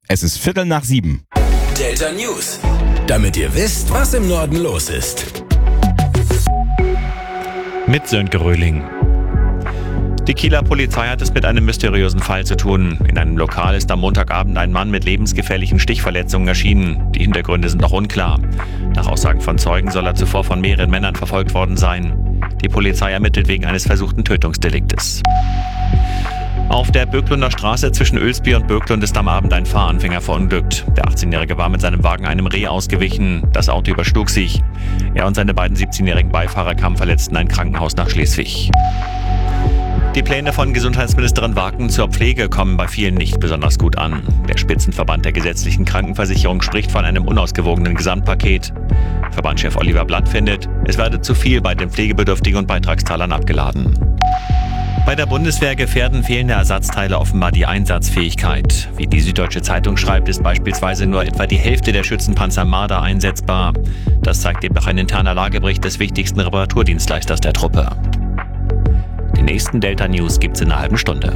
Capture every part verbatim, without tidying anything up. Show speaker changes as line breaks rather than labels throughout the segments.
Es ist Viertel nach sieben.
Delta News, damit ihr wisst, was im Norden los ist.
Mit Sönke Röhling. Die Kieler Polizei hat es mit einem mysteriösen Fall zu tun. In einem Lokal ist am Montagabend ein Mann mit lebensgefährlichen Stichverletzungen erschienen. Die Hintergründe sind noch unklar. Nach Aussagen von Zeugen soll er zuvor von mehreren Männern verfolgt worden sein. Die Polizei ermittelt wegen eines versuchten Tötungsdeliktes. Auf der Böcklunder Straße zwischen Oelsby und Böcklund ist am Abend ein Fahranfänger verunglückt. Der achtzehnjährige war mit seinem Wagen einem Reh ausgewichen. Das Auto überschlug sich. Er und seine beiden siebzehnjährigen Beifahrer kamen verletzt in ein Krankenhaus nach Schleswig. Die Pläne von Gesundheitsministerin Waken zur Pflege kommen bei vielen nicht besonders gut an. Der Spitzenverband der gesetzlichen Krankenversicherung spricht von einem unausgewogenen Gesamtpaket. Verbandschef Oliver Blatt findet, es werde zu viel bei den Pflegebedürftigen und Beitragszahlern abgeladen. Bei der Bundeswehr gefährden fehlende Ersatzteile offenbar die Einsatzfähigkeit. Wie die Süddeutsche Zeitung schreibt, ist beispielsweise nur etwa die Hälfte der Schützenpanzer Marder einsetzbar. Das zeigt demnach ein interner Lagebericht des wichtigsten Reparaturdienstleisters der Truppe. Die nächsten Delta News gibt's in einer halben Stunde.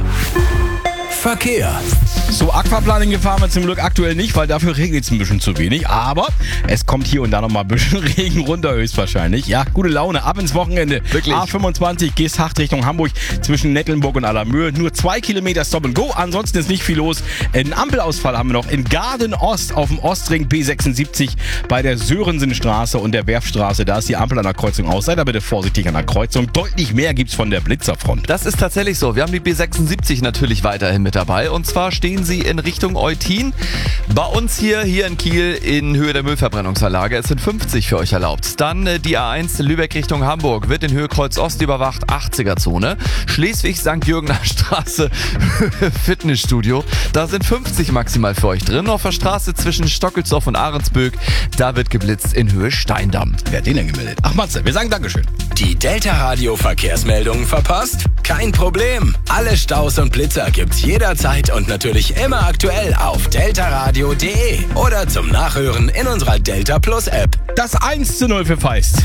Verkehr.
So, Aquaplaning gefahren wir zum Glück aktuell nicht, weil dafür regnet es ein bisschen zu wenig. Aber es kommt hier und da noch mal ein bisschen Regen runter höchstwahrscheinlich. Ja, gute Laune, ab ins Wochenende. Wirklich. A fünfundzwanzig, Geesthacht Richtung Hamburg zwischen Nettelnburg und Allermöhe. Nur zwei Kilometer Stop and Go, ansonsten ist nicht viel los. Einen Ampelausfall haben wir noch in Garden Ost auf dem Ostring B sechsundsiebzig bei der Sörensenstraße und der Werfstraße. Da ist die Ampel an der Kreuzung aus. Seid da bitte vorsichtig an der Kreuzung. Deutlich mehr gibt's von der Blitzerfront.
Das ist tatsächlich so. Wir haben die B sechsundsiebzig natürlich weiterhin mit dabei. Und zwar stehen sie in Richtung Eutin. Bei uns hier, hier in Kiel in Höhe der Müllverbrennungsanlage. Es sind fünfzig für euch erlaubt. Dann äh, die A eins Lübeck Richtung Hamburg wird in Höhe Kreuz Ost überwacht, achtziger Zone. Schleswig Sankt Jürgener Straße Fitnessstudio. Da sind fünfzig maximal für euch drin. Auf der Straße zwischen Stockelsdorf und Ahrensböck, da wird geblitzt in Höhe Steindamm.
Wer hat den denn gemeldet? Ach Matze, wir sagen Dankeschön.
Die Delta Radio Verkehrsmeldungen verpasst? Kein Problem. Alle Staus und Blitzer gibt's jederzeit und natürlich immer aktuell auf deltaradio punkt de oder zum Nachhören in unserer Delta Plus App.
Das eins zu null für Feist.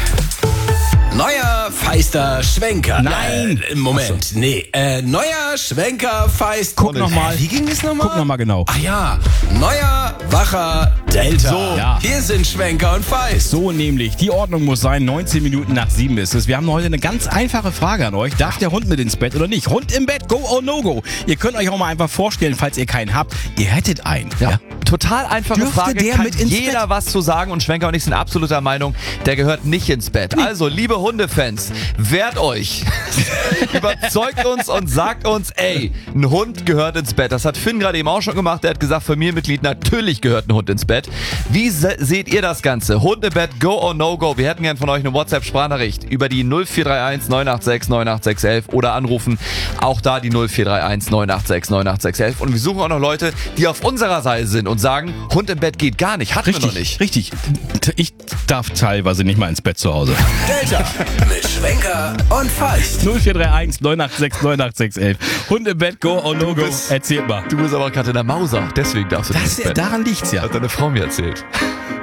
Neuer Feister Schwenker.
Nein.
Äh, Moment, so. nee. Äh, neuer Schwenker Feist.
Guck nochmal.
Wie ging es nochmal?
Guck nochmal genau.
Ach ja. Neuer, wacher Delta.
So, ja.
Hier sind Schwenker und Feist.
So nämlich. Die Ordnung muss sein. neunzehn Minuten nach sieben ist es. Wir haben heute eine ganz einfache Frage an euch. Darf der Hund mit ins Bett oder nicht? Hund im Bett, go or no go? Ihr könnt euch auch mal einfach vorstellen, falls ihr keinen habt, ihr hättet einen.
Ja.
ja?
Total einfache
Dürfte
Frage,
der
kann
mit ins
jeder
Bett?
was zu sagen und Schwenker und ich sind absoluter Meinung, der gehört nicht ins Bett. Also, liebe Hundefans, wehrt euch, überzeugt uns und sagt uns, ey, ein Hund gehört ins Bett. Das hat Finn gerade eben auch schon gemacht, der hat gesagt, Familienmitglied, natürlich gehört ein Hund ins Bett. Wie se- seht ihr das Ganze? Hund im Bett, go or no go? Wir hätten gern von euch eine WhatsApp-Sprachnachricht über die null vier drei eins neun acht sechs neun acht sechs eins oder anrufen, auch da die null vier drei eins neun acht sechs neun acht sechs eins und wir suchen auch noch Leute, die auf unserer Seite sind und sagen, Hund im Bett geht gar nicht, hatten
Richtig,
wir noch nicht.
richtig. Ich darf teilweise nicht mal ins Bett zu Hause.
Delta mit Schwenker und Feist.
null vier drei eins neun acht sechs neun acht sechs eins. Hund im Bett, go or no go? Erzählt mal.
Du bist aber gerade in der Mauser, deswegen darfst du nicht
Das,
ins Bett.
daran liegt's ja.
Hat deine Frau mir erzählt.